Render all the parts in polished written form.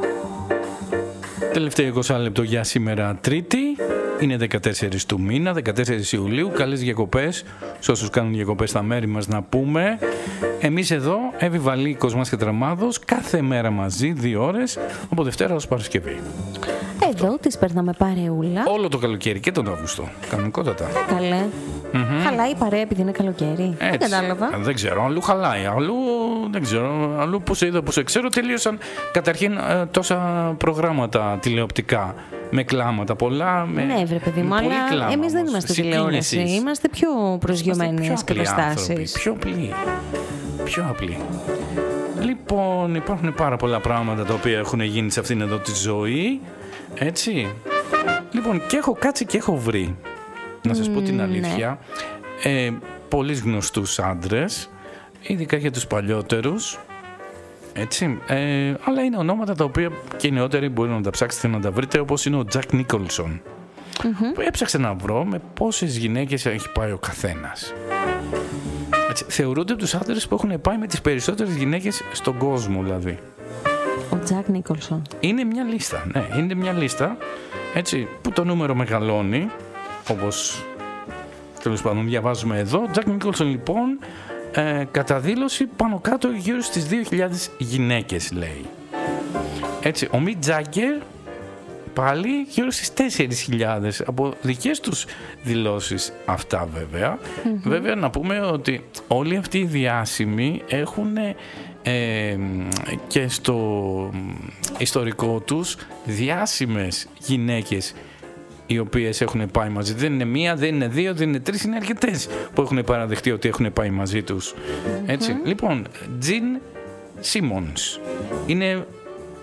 Τελευταίο 20 λεπτό για σήμερα Τρίτη. Είναι 14 του μήνα, 14 Ιουλίου. Καλές διακοπές σε όσους κάνουν διακοπές στα μέρη μας να πούμε. Εμείς εδώ, Εύη Βαλή, Κοσμάς και Τραμάδος, κάθε μέρα μαζί, 2 ώρες, από Δευτέρα ως Παρασκευή. Εδώ τις περνάμε παρεούλα. Όλο το καλοκαίρι και τον Αύγουστο, κανονικότατα. Καλέ. Χαλάει η παρέα επειδή είναι καλοκαίρι. Δεν κατάλαβα. Δεν ξέρω, αλλού χαλάει, αλλού δεν ξέρω, αλλού που σε είδα, που σε ξέρω, τελείωσαν καταρχήν τόσα προγράμματα τηλεοπτικά με κλάματα πολλά. Ναι, βρε παιδί μου, αλλά εμείς δεν είμαστε τηλεόραση. Είμαστε πιο προσγειωμένες καταστάσεις. Πιο απλοί. Λοιπόν, υπάρχουν πάρα πολλά πράγματα τα οποία έχουν γίνει σε αυτήν εδώ τη ζωή. Έτσι. Λοιπόν, και έχω κάτσει και έχω βρει. Να σας πω την αλήθεια. Πολλοί γνωστούς άντρες, ειδικά για τους παλιότερους. Έτσι. Αλλά είναι ονόματα τα οποία και οι νεότεροι μπορεί να τα ψάξετε να τα βρείτε, όπως είναι ο Τζακ Νίκολσον. Που έψαξε να βρω με πόσες γυναίκες έχει πάει ο καθένας. Έτσι, θεωρούνται από τους άντρες που έχουν πάει με τις περισσότερες γυναίκες στον κόσμο, δηλαδή. Ο Τζακ Νίκολσον. Είναι μια λίστα, ναι, είναι μια λίστα, έτσι, που το νούμερο μεγαλώνει, όπως τέλος πάντων διαβάζουμε εδώ. Τζακ Νίκολσον, λοιπόν, κατά δήλωση πάνω κάτω γύρω στις 2.000 γυναίκες, λέει. Έτσι, ο Μιτ Τζάγκερ πάλι γύρω στις 4.000 από δικές τους δηλώσεις αυτά, βέβαια. Βέβαια να πούμε ότι όλοι αυτοί οι διάσημοι έχουν και στο ιστορικό τους διάσημες γυναίκες οι οποίες έχουν πάει μαζί. Δεν είναι μία, δεν είναι δύο, δεν είναι τρεις, είναι αρκετές που έχουν παραδεχτεί ότι έχουν πάει μαζί τους. Έτσι. Λοιπόν, Τζιν Σίμονς είναι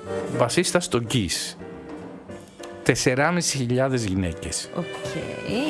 βασίστα στο Kiss. 4.500 γυναίκες.